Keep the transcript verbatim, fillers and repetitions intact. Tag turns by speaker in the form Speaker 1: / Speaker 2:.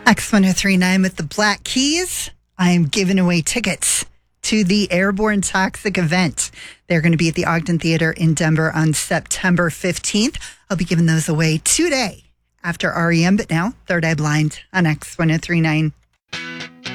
Speaker 1: X one oh three point nine with the Black Keys. I am giving away tickets to the Airborne Toxic event. They're going to be at the Ogden Theater in Denver on September fifteenth. I'll be giving those away today after R E M, but now Third Eye Blind on X one oh three point nine.